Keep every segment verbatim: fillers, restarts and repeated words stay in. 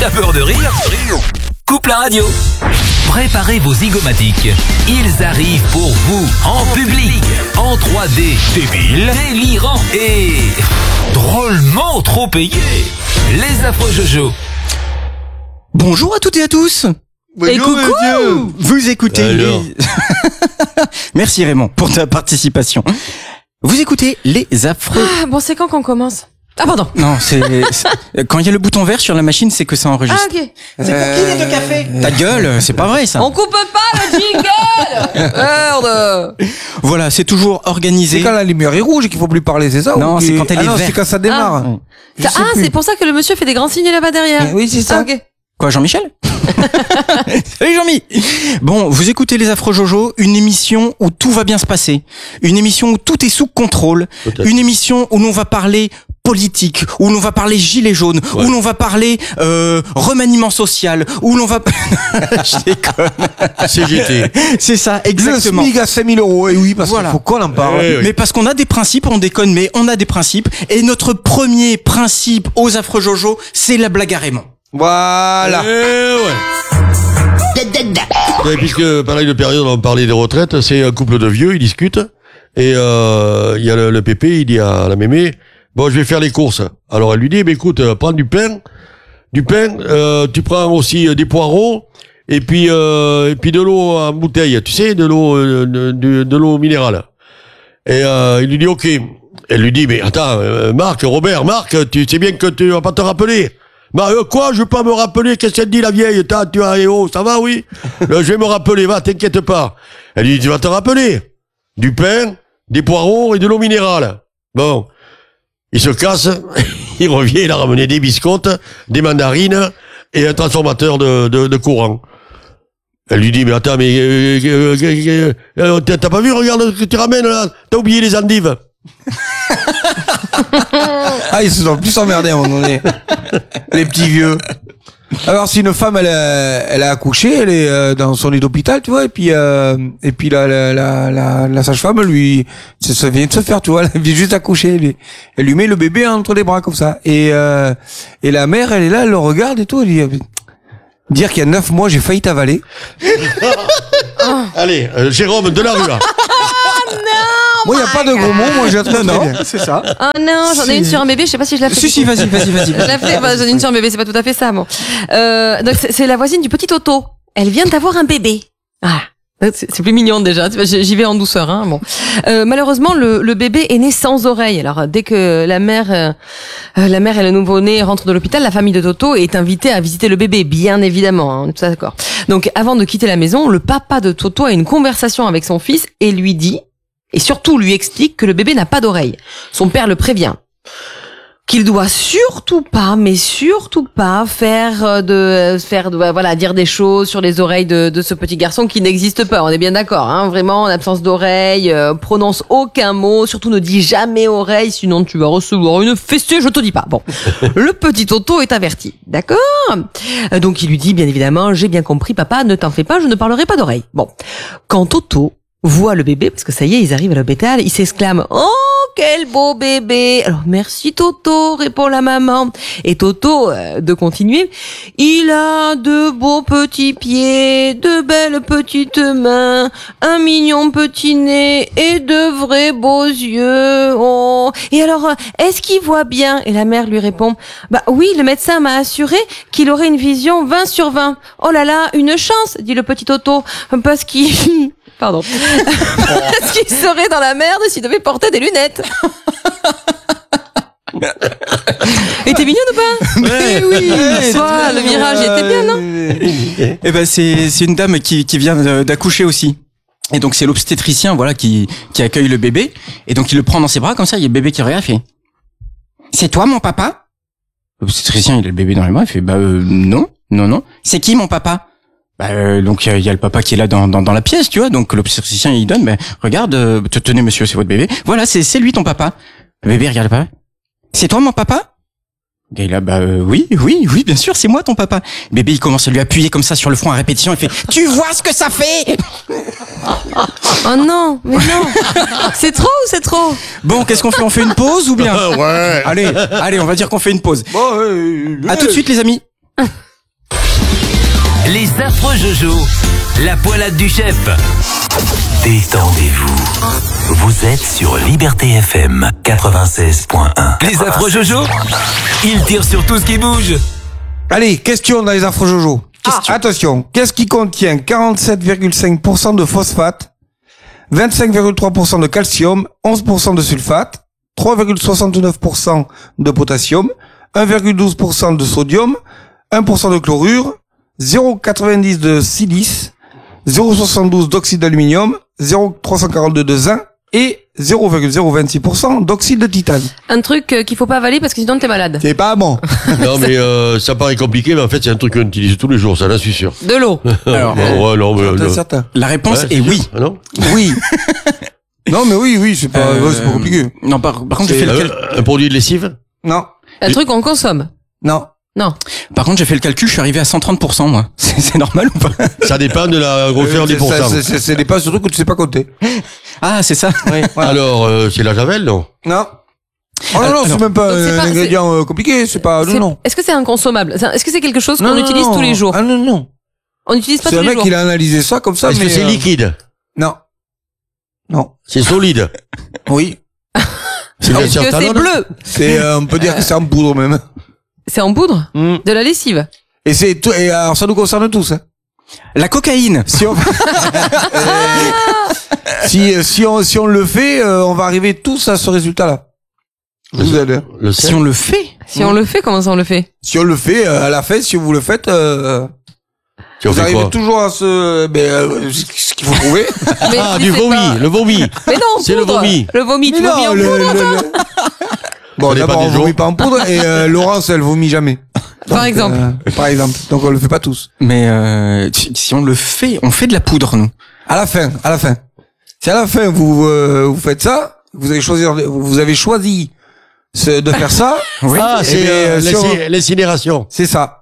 T'as peur de rire? Coupe la radio. Préparez vos zygomatiques. Ils arrivent pour vous, en public, en trois D, débile, délirant et drôlement trop payé. Les affreux Jojo. Bonjour à toutes et à tous. Bonjour, et coucou monsieur. Vous écoutez Alors. les... Merci Raymond pour ta participation. Vous écoutez les affreux... Ah, bon, c'est quand qu'on commence? Ah, pardon. Non, c'est... c'est- Quand il y a le bouton vert sur la machine, c'est que ça enregistre. Ah, ok. C'est pour qui les deux cafés Ta gueule, c'est pas vrai ça. On coupe pas le jingle. Merde. Voilà, c'est toujours organisé. C'est quand la lumière est rouge et qu'il faut plus parler, c'est ça? Non, ou c'est qu'il- quand elle ah est non, verte. c'est quand ça démarre. Ah. Je Ça- sais Ah, plus. c'est pour ça que le monsieur fait des grands signes là-bas derrière. Oui, c'est ça. Ah, ok. Quoi, Jean-Michel Salut Jean-Mi. Bon, vous écoutez les affreux Jojo, une émission où tout va bien se passer, une émission où tout est sous contrôle, une émission où l'on va parler politique, où l'on va parler gilets jaunes, Ouais. où l'on va parler euh, remaniement social, où l'on va... Je déconne. C G T. C'est ça, Le exactement. SMIC à cinq mille euros. Et oui, parce Voilà. qu'il faut qu'on en parle. Ouais, ouais. Mais parce qu'on a des principes, on déconne, mais on a des principes. Et notre premier principe aux affreux Jojo, c'est la blague à Raymond. Voilà. Eh ouais. Et puisque pareil de période, on parlait des retraites, c'est un couple de vieux, ils discutent. Et euh, il y a le, le pépé, il dit à la mémé, bon, je vais faire les courses. Alors elle lui dit, mais écoute, euh, prends du pain, du pain, euh, tu prends aussi euh, des poireaux, et puis euh, et puis de l'eau en bouteille, tu sais, de l'eau euh, de, de, de l'eau minérale. Et euh, il lui dit, ok. Elle lui dit, mais attends, euh, Marc, Robert, Marc, tu sais bien que tu vas pas te rappeler. Bah euh, quoi, je veux pas me rappeler, qu'est-ce qu'elle dit la vieille? T'as, tu as, eh oh, ça va, oui? Là, je vais me rappeler, va, t'inquiète pas. Elle dit, tu vas te rappeler. Du pain, des poireaux et de l'eau minérale. Bon. Il se casse, il revient, il a ramené des biscottes, des mandarines et un transformateur de, de, de courant. Elle lui dit, mais attends, mais euh, euh, euh, euh, t'as t'as pas vu, regarde ce que tu ramènes là, t'as oublié les endives. Ah, ils se sont plus emmerdés à un moment donné. Les petits vieux. Alors, si une femme, elle a, elle a accouché, elle est euh, dans son lit d'hôpital, tu vois, et puis, euh, et puis la, la, la, la, la sage-femme, lui, ça, ça vient de se faire, tu vois, elle vient juste accoucher, elle, lui- elle lui met le bébé entre les bras comme ça, et euh, et la mère, elle est là, elle le regarde et tout, elle dit, dire qu'il y a neuf mois, j'ai failli t'avaler. Allez, euh, Jérôme de la rue là. Moi, il y a pas de gros mots, moi, j'ai très Non, bien. c'est ça. Oh non, j'en ai une sur un bébé, je sais pas si je la fais. Si, si, vas-y, vas-y, vas-y. Je la fais, bah, j'en ai une sur un bébé, c'est pas tout à fait ça, bon. Euh, donc c'est c'est la voisine du petit Toto. Elle vient d'avoir un bébé. Ah. C'est c'est plus mignon déjà. Tu vois, J'y vais en douceur, hein. Bon, euh, malheureusement le, le bébé est né sans oreille. Alors dès que la mère, euh, la mère et le nouveau-né rentrent de l'hôpital, la famille de Toto est invitée à visiter le bébé, bien évidemment. Hein, tout ça d'accord. Donc avant de quitter la maison, le papa de Toto a une conversation avec son fils et lui dit, et surtout lui explique que le bébé n'a pas d'oreille. Son père le prévient qu'il doit surtout pas, mais surtout pas faire de, faire de, voilà, dire des choses sur les oreilles de, de ce petit garçon qui n'existe pas. On est bien d'accord, hein. Vraiment, en absence d'oreille, euh, prononce aucun mot, surtout ne dis jamais oreille, sinon tu vas recevoir une fessée, je te dis pas. Bon. Le petit Toto est averti. D'accord? Euh, Donc il lui dit, bien évidemment, j'ai bien compris, papa, ne t'en fais pas, je ne parlerai pas d'oreille. Bon. Quand Toto voit le bébé, parce que ça y est, ils arrivent à l'hôpital, il s'exclame « Oh, quel beau bébé !» Alors, merci Toto, répond la maman. Et Toto, euh, de continuer, « Il a de beaux petits pieds, de belles petites mains, un mignon petit nez et de vrais beaux yeux. Oh. Et alors, euh, est-ce qu'il voit bien ?» Et la mère lui répond « Bah oui, le médecin m'a assuré qu'il aurait une vision vingt sur vingt. Oh là là, une chance !» dit le petit Toto, parce qu'il... Pardon. Parce qu'il serait dans la merde s'il devait porter des lunettes. Et t'es mignonne ou pas? Ouais. Oui, soit le virage il était bien, non? Eh ben c'est c'est une dame qui qui vient de- d'accoucher aussi. Et donc c'est l'obstétricien voilà qui qui accueille le bébé et donc il le prend dans ses bras comme ça, il y a le bébé qui regarde, il fait c'est toi mon papa? L'obstétricien il a le bébé dans les bras, il fait bah euh, non, non non. C'est qui mon papa? Bah euh, donc il y, y a le papa qui est là dans dans, dans la pièce, tu vois. Donc l'obstétricien il donne ben regarde euh, tenez monsieur, c'est votre bébé. Voilà, c'est c'est lui ton papa. Le bébé regarde le papa. C'est toi mon papa? Et là, bah euh, oui, oui, oui, bien sûr, c'est moi ton papa. Bébé, il commence à lui appuyer comme ça sur le front à répétition. Il fait, tu vois ce que ça fait? Oh non, mais non. C'est trop ou c'est trop? Bon, qu'est-ce qu'on fait? On fait une pause ou bien? Ouais. Allez, allez, on va dire qu'on fait une pause. Bon, euh, À tout de suite, les amis. Les affreux Jojo, la poilade du chef. Détendez-vous. Vous êtes sur Liberté F M quatre-vingt-seize point un. Les affreux Jojo, ils tirent sur tout ce qui bouge. Allez, question dans les affreux Jojo. Question. Attention, qu'est-ce qui contient quarante-sept virgule cinq pour cent de phosphate, vingt-cinq virgule trois pour cent de calcium, onze pour cent de sulfate, trois virgule soixante-neuf pour cent de potassium, un virgule douze pour cent de sodium, un pour cent de chlorure, zéro virgule quatre-vingt-dix de silice, zéro virgule soixante-douze d'oxyde d'aluminium, zéro virgule trois cent quarante-deux de zinc et zéro virgule zéro vingt-six pour cent d'oxyde de titane. Un truc euh, qu'il faut pas avaler parce que sinon t'es malade. C'est pas bon. Non, mais euh, ça paraît compliqué, mais en fait, c'est un truc qu'on utilise tous les jours, ça, j'en suis sûr. De l'eau. Alors, Bon, ouais, non, mais, Certain, non. certain. La réponse Ouais, est c'est oui. sûr. Ah non Oui. Non, mais oui, oui, c'est pas, Euh, ouais, c'est pas compliqué. Non, par, par contre, j'ai C'est- fait le Euh, cal- Un produit de lessive Non. Un truc qu'on consomme. Non. Non. par contre, j'ai fait le calcul, je suis arrivé à cent trente pour cent, moi. C'est c'est normal ou pas? Ça dépend de la grosseur Euh, du c'est- pourcent. c'est- c'est- C'est des pas surtout que tu sais pas compter. Ah, c'est ça. Oui. Voilà. Alors, euh, c'est la javel, non Non. Oh non, non, Alors, c'est même pas donc c'est un pas- ingrédient euh, compliqué, c'est pas, non, C'est- non. Est-ce que c'est inconsommable? C'est un- Est-ce que c'est quelque chose Non, qu'on non, utilise non. tous les jours? Ah non, non. On n'utilise pas C'est tous un les mec, jours. il a analysé ça comme ça, Est-ce mais. que c'est euh, liquide Non. Non. C'est solide Oui. C'est une Est-ce que c'est Talon bleu? C'est, euh, on peut dire que c'est en poudre même. C'est en poudre? Mm. De la lessive? Et c'est tout, et alors ça nous concerne tous, hein. La cocaïne. Si on, Euh, si, si on, si on le fait, euh, on va arriver tous à ce résultat-là. Je vous aide. Le Si sel on le fait. Si on le fait, comment ça on le fait? Si on le fait, euh, à la fin, si vous le faites, euh, Tu en vous fais arrivez quoi toujours à ce, ben, euh, ce qu'il faut trouver. Mais Ah, tu du sais vomi, pas. le vomi Mais non, en C'est le poudre. vomi. Le vomi, tu Mais vomis non, en le- poudre? le- le- Bon, Ça n'est d'abord, pas on des jours. vomit pas en poudre, et euh, Laurence, elle vomit jamais. Par exemple. Euh, par exemple. Donc, on le fait pas tous. Mais euh, si si on le fait, on fait de la poudre, nous. À la fin, à la fin. Si à la fin, vous, euh, vous faites ça, vous avez choisi, vous avez choisi ce- de faire ça, Oui. Ah, Eh c'est bien, euh, si on- l'inci- l'incinération. c'est ça.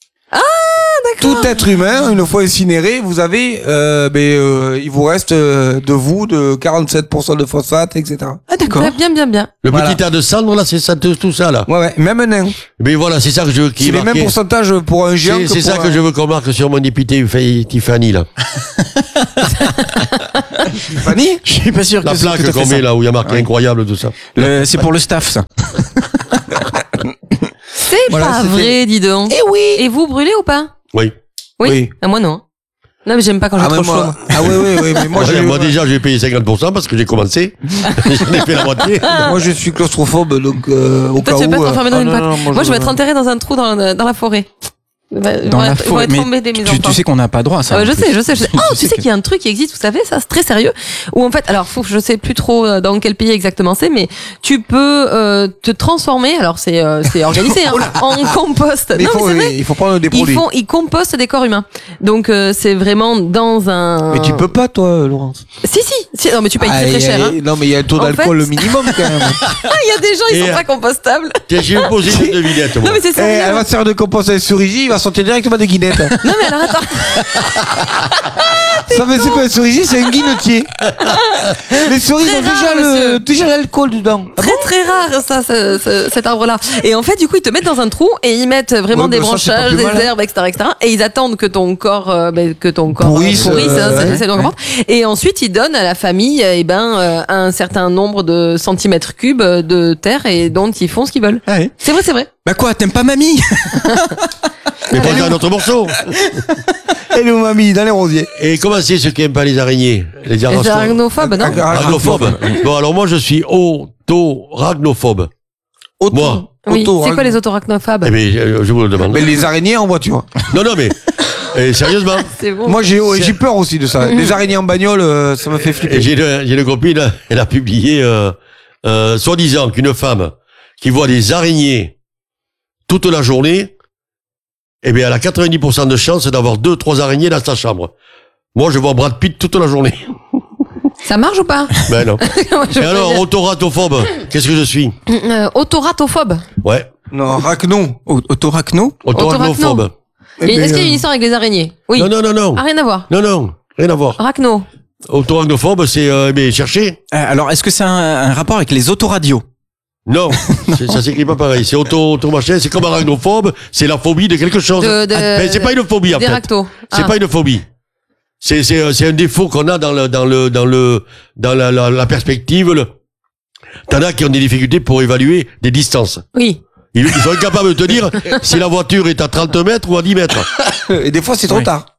Tout être humain, une fois incinéré, vous avez, euh, ben, euh, il vous reste euh, de vous de quarante-sept pour cent de phosphate, et cetera. Ah, d'accord. Bien, bien, bien. Le Voilà. petit tas de cendre, là, c'est ça, tout tout ça, là. Ouais, ouais, même un nain. Mais voilà, c'est ça que je veux qui C'est est les mêmes marqué. pourcentages pour un géant C'est que c'est ça pour que un- je veux qu'on marque sur mon député Tiffany, là. Fanny? Je suis pas sûr La que ce soit tout plaque à fait qu'on ça. met là, où il y a marqué incroyable, tout ça. Le- C'est pour le staff, ça. C'est Voilà, pas c'était- vrai, dis donc. Eh oui! Et vous brûlez ou pas? Oui. Oui. Oui. Ah, moi non. Non, mais j'aime pas quand j'ai Ah, trop mais chaud. moi, moi. ah oui, oui, oui, mais moi, Moi, j'ai- moi déjà, j'ai payé cinquante pour cent parce que j'ai commencé. J'en ai fait la moitié. moi, je suis claustrophobe, donc, euh, au Toi, cas tu veux pas où, te renfermer dans ah, une non, boîte. non, Moi, je vais être enterré dans un trou dans, dans la forêt. Ils vont Dans la être- ils vont forêt. être Mais embêtés, mes tu, enfants. tu sais qu'on n'a pas droit à ça. Ah ouais, en je plus. sais, je sais, je sais. Oh, tu sais que- qu'il y a un truc qui existe, vous savez, ça, c'est très sérieux. Où en fait, alors, faut, je sais plus trop euh, dans quel pays exactement c'est, mais tu peux euh, te transformer. Alors, c'est euh, c'est organisé hein, en compost. Mais il Non, faut, mais c'est vrai. il faut prendre des Ils produits. font, ils compostent des corps humains. Donc, euh, c'est vraiment dans un. Mais tu peux pas, toi, Laurence. Si, si, si. Non, mais tu payes Ah, très, très il y a- cher. Hein. Non, mais il y a un taux En d'alcool fait- minimum, quand même. Ah, il y a des gens, ils Et, sont euh, pas compostables. Tiens, j'ai posé une devinette, moi. Non, mais c'est Eh, sérieux. elle va te faire de composter sur Igi, il va sortir directement des guinettes. Non, mais alors attends. Ça fait c'est pas un cerisier, c'est un guinetier. Les cerises Très ont rare, déjà monsieur. le, déjà l'alcool dedans. Très très rare ça, ce- ce- cet arbre-là. Et en fait, du coup, ils te mettent dans un trou et ils mettent vraiment Ouais, des bah ça, c'est pas branchages, plus des mal, hein. herbes, et cetera, et cetera. Et ils attendent que ton corps, euh, ben, que ton corps Pourrisse, euh, pourrisse, euh, hein, c'est- ouais, c'est donc important. Et ensuite, ils donnent à la famille, eh ben, euh, un certain nombre de centimètres cubes de terre et dont ils font ce qu'ils veulent. Ah ouais. C'est vrai, c'est vrai. Bah quoi, t'aimes pas mamie? Mais pas un autre morceau. Et nous, mamie, dans les rosiers. Et comment c'est ceux qui aiment pas les araignées? Les Les arachno- arachnophobes, non? Arachnophobe. Bon, alors moi, je suis auto-arachnophobe. Moi. Oui. Auto, C'est hein. quoi les autorachnophobes? Eh bien, je je vous le demande. Mais les araignées en voiture. Non, non, mais, eh, sérieusement. C'est bon. Moi, j'ai j'ai peur aussi de ça. Les araignées en bagnole, euh, ça me fait Et flipper. j'ai une, j'ai une copine, elle a publié, euh, euh, soi-disant qu'une femme qui voit des araignées toute la journée, eh bien, elle a quatre-vingt-dix pour cent de chance d'avoir deux, trois araignées dans sa chambre. Moi, je vois Brad Pitt toute la journée. Ça marche ou pas? Ben non. Je Et veux alors, dire. autoratophobe, qu'est-ce que je suis? Euh, autoratophobe. Ouais. Non, racnon. Au- Autorachno? Autorachnophobe. Eh Et ben, est-ce qu'il y a une euh, histoire avec les araignées? Oui. Non, non, non, non. Ah, rien à voir. Non, non. Rien à voir. Arachno. Autorachnophobe, c'est, euh, eh bien, chercher. Euh, Alors, est-ce que c'est un, un rapport avec les autoradios? Non, c'est- ça s'écrit pas pareil. C'est auto, auto machin, c'est comme arachnophobe, c'est la phobie de quelque chose. De- de- Ah, mais c'est pas une phobie en Des fait. ractos. C'est Ah. pas une phobie. C'est c'est c'est un défaut qu'on a dans le dans le dans le dans la la, la perspective. Le... T'en as qui ont des difficultés pour évaluer des distances. Oui. Ils, ils sont incapables de te dire si la voiture est à trente mètres ou à dix mètres. Et des fois, c'est trop Ouais. tard.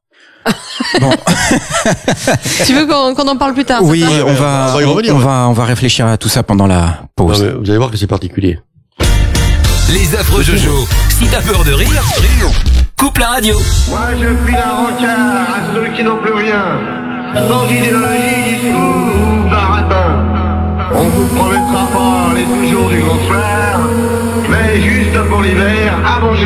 Tu veux qu'on qu'on en parle plus tard? ça Oui, te va Ouais, on ouais, va, on va y revenir, on ouais. va, on va réfléchir à tout ça pendant la Non, pause. mais vous allez voir que c'est particulier. Les affreux Jojo. Si t'as peur de rire, coupe la radio. Moi je file un rencard à ceux qui n'ont plus rien. Sans idéologie, discours ou baratin. On vous promettra pas les toujours du grand soir, mais juste pour l'hiver, à manger.